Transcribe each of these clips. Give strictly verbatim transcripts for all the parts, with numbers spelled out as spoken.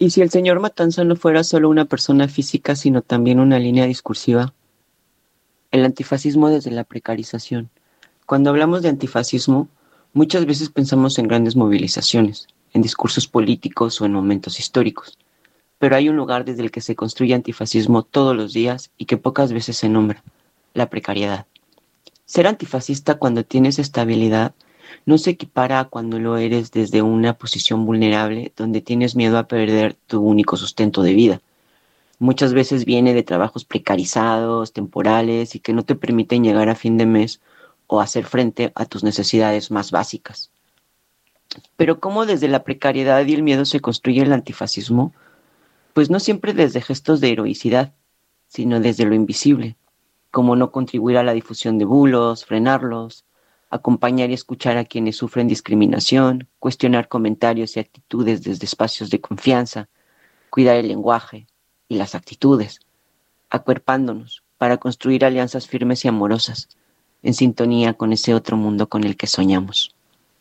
¿Y si el señor Matanza no fuera solo una persona física, sino también una línea discursiva? El antifascismo desde la precarización. Cuando hablamos de antifascismo, muchas veces pensamos en grandes movilizaciones, en discursos políticos o en momentos históricos, pero hay un lugar desde el que se construye antifascismo todos los días y que pocas veces se nombra: la precariedad. Ser antifascista cuando tienes estabilidad no se equipara a cuando lo eres desde una posición vulnerable donde tienes miedo a perder tu único sustento de vida. Muchas veces viene de trabajos precarizados, temporales y que no te permiten llegar a fin de mes o hacer frente a tus necesidades más básicas. Pero ¿cómo desde la precariedad y el miedo se construye el antifascismo? Pues no siempre desde gestos de heroicidad, sino desde lo invisible, como no contribuir a la difusión de bulos, frenarlos, acompañar y escuchar a quienes sufren discriminación, cuestionar comentarios y actitudes desde espacios de confianza, cuidar el lenguaje y las actitudes, acuerpándonos para construir alianzas firmes y amorosas, en sintonía con ese otro mundo con el que soñamos.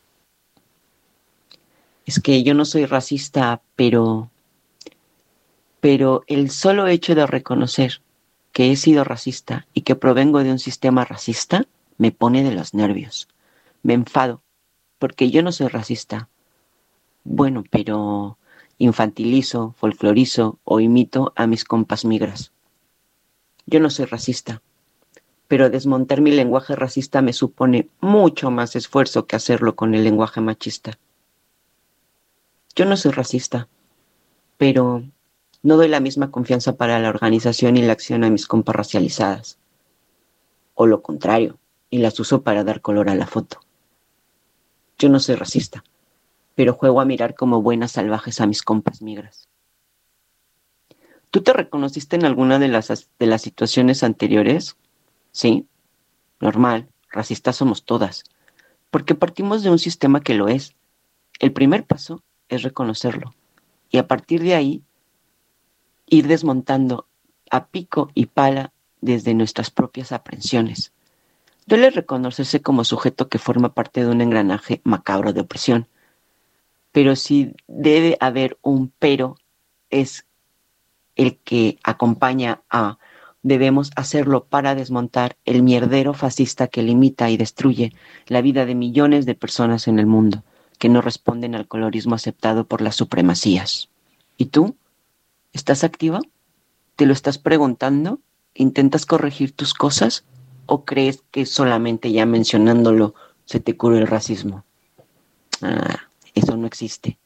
Es que yo no soy racista, pero, pero el solo hecho de reconocer que he sido racista y que provengo de un sistema racista me pone de los nervios. Me enfado, porque yo no soy racista. Bueno, pero infantilizo, folclorizo o imito a mis compas migras. Yo no soy racista, pero desmontar mi lenguaje racista me supone mucho más esfuerzo que hacerlo con el lenguaje machista. Yo no soy racista, pero no doy la misma confianza para la organización y la acción a mis compas racializadas. O lo contrario, y las uso para dar color a la foto. Yo no soy racista, pero juego a mirar como buenas salvajes a mis compas migras. ¿Tú te reconociste en alguna de las, de las situaciones anteriores? Sí, normal, racistas somos todas, porque partimos de un sistema que lo es. El primer paso es reconocerlo, y a partir de ahí ir desmontando a pico y pala desde nuestras propias aprensiones. Duele reconocerse como sujeto que forma parte de un engranaje macabro de opresión, pero si debe haber un pero, es el que acompaña a debemos hacerlo para desmontar el mierdero fascista que limita y destruye la vida de millones de personas en el mundo que no responden al colorismo aceptado por las supremacías. ¿Y tú? ¿Estás activa? ¿Te lo estás preguntando? ¿Intentas corregir tus cosas? ¿O crees que solamente ya mencionándolo se te cura el racismo? Ah, eso no existe.